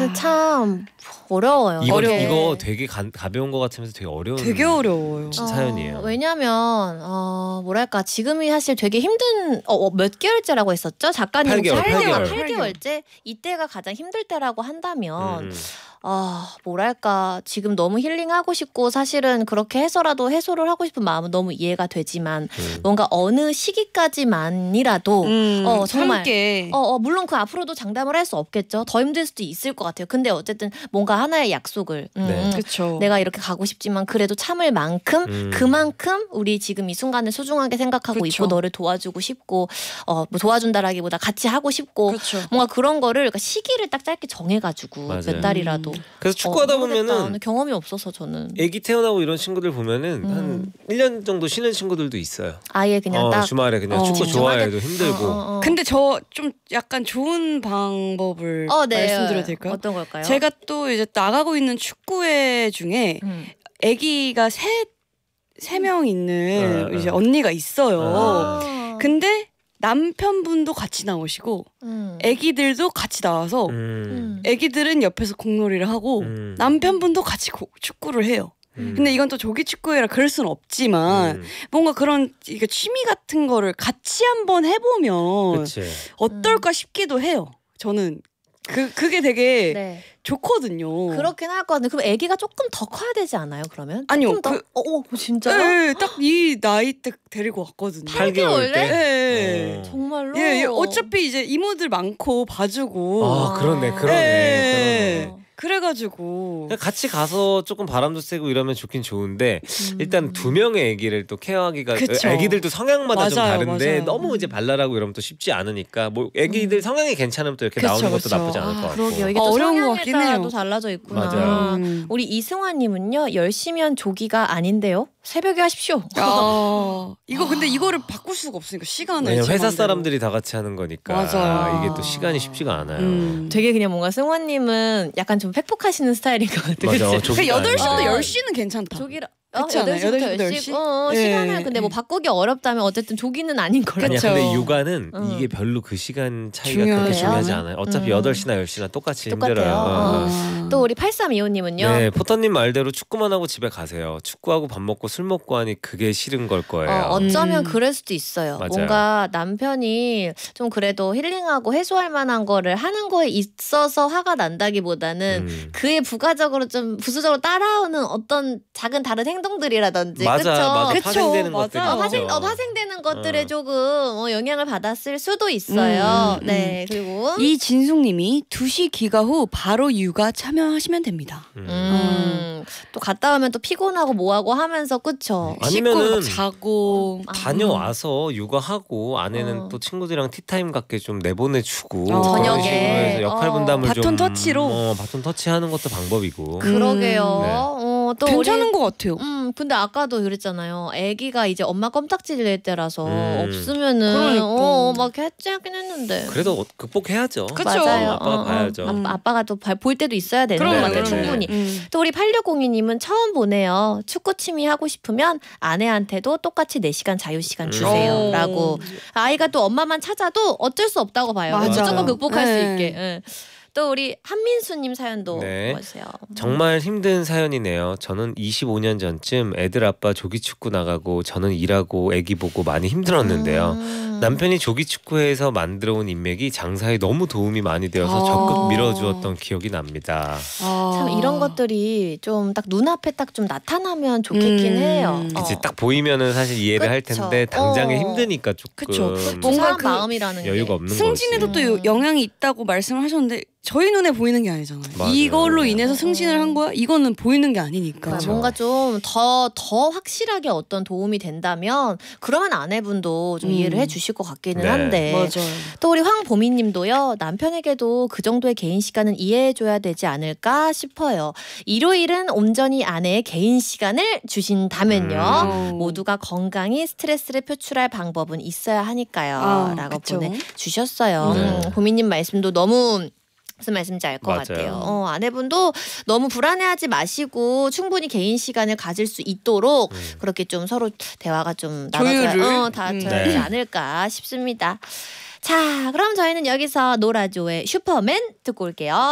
참 어려워요. 이거 되게 가벼운 것 같으면서 되게 어려운. 되게 어려워요. 사연이에요. 왜냐면 뭐랄까 지금이 사실 되게 힘든 몇 개월째라고 했었죠? 작가님 8개월째 이때가 가장 힘들 때라고 한다면 뭐랄까 지금 너무 힐링하고 싶고 사실은 그렇게 해서라도 해소를 하고 싶은 마음은 너무 이해가 되지만 뭔가 어느 시기까지만이라도 정말 물론 그 앞으로도 장담을 할 수 없겠죠. 더 힘들 수도 있을 것 같아요. 근데 어쨌든 뭔가 하나의 약속을 그쵸. 내가 이렇게 가고 싶지만 그래도 참을 만큼 그만큼 우리 지금 이 순간을 소중하게 생각하고 그쵸. 있고 너를 도와주고 싶고 뭐 도와준다라기보다 같이 하고 싶고 그쵸. 뭔가 그런 거를 그러니까 시기를 딱 짧게 정해가지고 몇 달이라도 그래서 축구하다 보면은 경험이 없어서 저는 애기 태어나고 이런 친구들 보면은 한 1년 정도 쉬는 친구들도 있어요. 아예 그냥 딱 주말에 그냥 축구 좋아해도 힘들고. 근데 저 좀 약간 좋은 방법을 말씀드려도 될까요? 어떤 걸까요? 제가 또 이제 나가고 있는 축구회 중에 아기가 세 명 있는 이제 언니가 있어요. 근데 남편분도 같이 나오시고 아기들도 같이 나와서 아기들은 옆에서 공놀이를 하고 남편분도 같이 축구를 해요. 근데 이건 또 조기 축구회라 그럴 수는 없지만 뭔가 그런 이게 취미 같은 거를 같이 한번 해보면 그치. 어떨까 싶기도 해요. 저는 그게 되게 좋거든요. 그렇긴 할 것 같은데 그럼 아기가 조금 더 커야 되지 않아요? 그러면? 아니요. 진짜요? 네, 딱 이 나이 때 데리고 왔거든요. 8개월 때? 네. 정말로? 예, 어차피 이제 이모들 많고 봐주고. 그러네. 그래가지고 같이 가서 조금 바람도 쐬고 이러면 좋긴 좋은데 일단 2명의 아기를 또 케어하기가 아기들도 성향마다 좀 다른데 너무 이제 발랄하고 이러면 또 쉽지 않으니까 뭐 아기들 성향이 괜찮으면 또 이렇게 나오는 것도 나쁘지 않을 것 같고. 그러게요. 이게 또 어려운 것 성향에 같긴 따라도 해요. 달라져 있구나. 맞아요. 우리 이승환님은요 10시면 조기가 아닌데요. 새벽에 하십시오. 이거 근데 이거를 바꿀 수가 없으니까 시간을. 왜냐면 회사 사람들이 다 같이 하는 거니까. 맞아요. 이게 또 시간이 쉽지가 않아요. 되게 그냥 뭔가 승환님은 약간 좀 팩폭하시는 스타일인 것 같아요. 맞아. 8시부터 10시는 괜찮다. 조기라. 그렇지 않아요? 8시부터 10시? 시간을 근데 뭐 바꾸기 어렵다면 어쨌든 조기는 아닌 걸로. 아니야, 근데 육아는 이게 별로 그 시간 차이가 그렇게 중요하지 않아요. 어차피 8시나 10시나 똑같이 힘들어요. 또 우리 8325님은요. 네, 포터님 말대로 축구만 하고 집에 가세요. 축구하고 밥 먹고 술 먹고 하니 그게 싫은 걸 거예요. 어쩌면 그럴 수도 있어요. 맞아요. 뭔가 남편이 좀 그래도 힐링하고 해소할 만한 거를 하는 거에 있어서 화가 난다기보다는 그에 부가적으로 좀 부수적으로 따라오는 어떤 작은 다른 행동들이라든지 맞아. 그쵸? 파생되는 것들이 파생되는 것들에 조금 영향을 받았을 수도 있어요. 네, 그리고 이진숙님이 2시 귀가 후 바로 육아 참여하시면 됩니다. 또 갔다 오면 또 피곤하고 뭐하고 하면서 그쵸? 아니면은 자고 다녀와서 육아하고 아내는 또 친구들이랑 티타임 갖게 좀 내보내주고 저녁에 그런 식으로 해서 역할 분담을 바톤 터치로 바톤 터치하는 것도 방법이고. 그러게요. 또 괜찮은 것 같아요. 근데 아까도 그랬잖아요. 아기가 이제 엄마 껌딱지 낼 때라서 없으면은 그러니까. 막 하긴 했는데. 그래도 극복해야죠. 그쵸. 맞아요. 아빠가 봐야죠. 아빠가 또 볼 때도 있어야 되는 것 같아요. 충분히. 또 우리 8602님은 처음 보내요. 축구 취미 하고 싶으면 아내한테도 똑같이 4시간 자유시간 주세요. 라고. 아이가 또 엄마만 찾아도 어쩔 수 없다고 봐요. 무조건 극복할 수 있게. 또 우리 한민수님 사연도 보세요. 정말 힘든 사연이네요. 저는 25년 전쯤 애들 아빠 조기축구 나가고 저는 일하고 애기 보고 많이 힘들었는데요. 남편이 조기축구회에서 만들어온 인맥이 장사에 너무 도움이 많이 되어서 적극 밀어주었던 기억이 납니다. 참 이런 것들이 좀 딱 눈앞에 딱 좀 나타나면 좋겠긴 해요. 그치, 딱 보이면은 사실 이해를 할 텐데 당장에 힘드니까 조금 뭔가 마음이라는 여유가 없는 거지. 승진에도 또 영향이 있다고 말씀을 하셨는데 저희 눈에 보이는 게 아니잖아요. 맞아요. 이걸로 인해서 승진을 한 거야? 이거는 보이는 게 아니니까. 그렇죠. 뭔가 좀 더 확실하게 어떤 도움이 된다면 그러면 아내분도 좀 이해를 해주실 것 같기는 한데. 맞아요. 또 우리 황보미님도요. 남편에게도 그 정도의 개인 시간은 이해해줘야 되지 않을까 싶어요. 일요일은 온전히 아내의 개인 시간을 주신다면요. 모두가 건강히 스트레스를 표출할 방법은 있어야 하니까요. 라고 보내주셨어요. 보미님 말씀도 너무 무슨 말씀인지 알 것 같아요. 아내분도 너무 불안해하지 마시고 충분히 개인 시간을 가질 수 있도록 그렇게 좀 서로 대화가 좀 나눠져야 되지 않을까 싶습니다. 자, 그럼 저희는 여기서 노라조의 슈퍼맨 듣고 올게요.